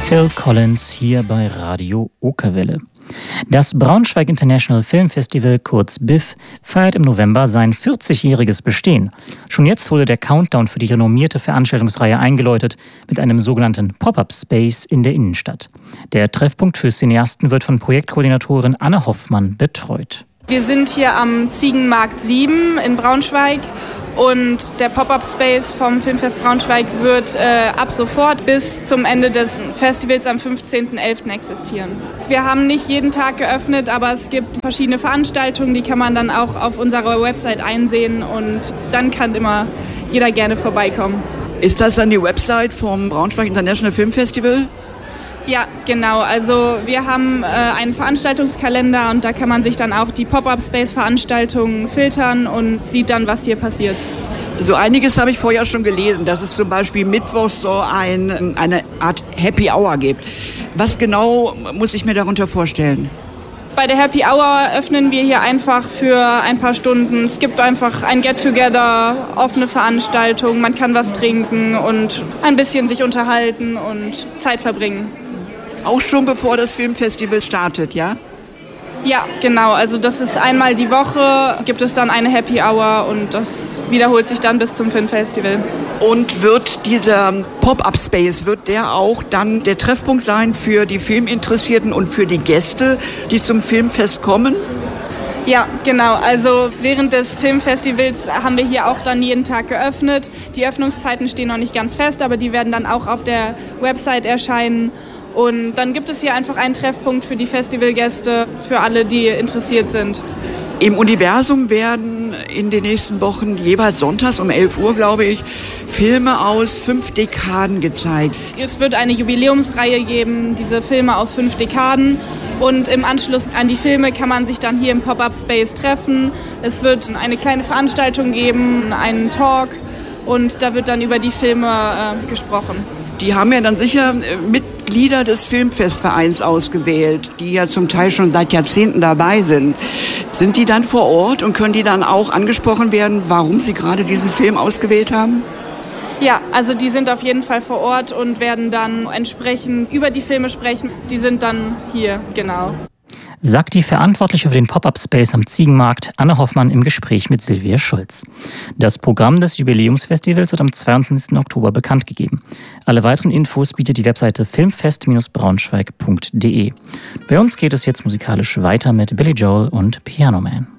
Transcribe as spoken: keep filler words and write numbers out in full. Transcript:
Phil Collins hier bei Radio Okerwelle. Das Braunschweig International Film Festival, kurz B I F, feiert im November sein vierzigjähriges Bestehen. Schon jetzt wurde der Countdown für die renommierte Veranstaltungsreihe eingeläutet mit einem sogenannten Pop-Up-Space in der Innenstadt. Der Treffpunkt für Cineasten wird von Projektkoordinatorin Anne Hoffmann betreut. Wir sind hier am Ziegenmarkt sieben in Braunschweig. Und der Pop-Up-Space vom Filmfest Braunschweig wird äh, ab sofort bis zum Ende des Festivals am fünfzehnten elften existieren. Wir haben nicht jeden Tag geöffnet, aber es gibt verschiedene Veranstaltungen, die kann man dann auch auf unserer Website einsehen und dann kann immer jeder gerne vorbeikommen. Ist das dann die Website vom Braunschweig International Film Festival? Ja, genau. Also wir haben äh, einen Veranstaltungskalender und da kann man sich dann auch die Pop-Up-Space-Veranstaltungen filtern und sieht dann, was hier passiert. So einiges habe ich vorher schon gelesen, dass es zum Beispiel mittwochs so ein, eine Art Happy Hour gibt. Was genau muss ich mir darunter vorstellen? Bei der Happy Hour öffnen wir hier einfach für ein paar Stunden. Es gibt einfach ein Get-Together, offene Veranstaltung, man kann was trinken und ein bisschen sich unterhalten und Zeit verbringen. Auch schon bevor das Filmfestival startet, ja? Ja, genau. Also das ist einmal die Woche, gibt es dann eine Happy Hour und das wiederholt sich dann bis zum Filmfestival. Und wird dieser Pop-Up-Space, wird der auch dann der Treffpunkt sein für die Filminteressierten und für die Gäste, die zum Filmfest kommen? Ja, genau. Also während des Filmfestivals haben wir hier auch dann jeden Tag geöffnet. Die Öffnungszeiten stehen noch nicht ganz fest, aber die werden dann auch auf der Website erscheinen. Und dann gibt es hier einfach einen Treffpunkt für die Festivalgäste, für alle, die interessiert sind. Im Universum werden in den nächsten Wochen jeweils sonntags um elf Uhr, glaube ich, Filme aus fünf Dekaden gezeigt. Es wird eine Jubiläumsreihe geben, diese Filme aus fünf Dekaden. Und im Anschluss an die Filme kann man sich dann hier im Pop-Up-Space treffen. Es wird eine kleine Veranstaltung geben, einen Talk und da wird dann über die Filme äh, gesprochen. Die haben ja dann sicher Mitglieder des Filmfestvereins ausgewählt, die ja zum Teil schon seit Jahrzehnten dabei sind. Sind die dann vor Ort und können die dann auch angesprochen werden, warum sie gerade diesen Film ausgewählt haben? Ja, also die sind auf jeden Fall vor Ort und werden dann entsprechend über die Filme sprechen. Die sind dann hier, genau. Sagt die Verantwortliche für den Pop-Up-Space am Ziegenmarkt, Anne Hoffmann, im Gespräch mit Silvia Schulz. Das Programm des Jubiläumsfestivals wird am zweiundzwanzigsten Oktober bekannt gegeben. Alle weiteren Infos bietet die Webseite filmfest braunschweig punkt de. Bei uns geht es jetzt musikalisch weiter mit Billy Joel und Piano Man.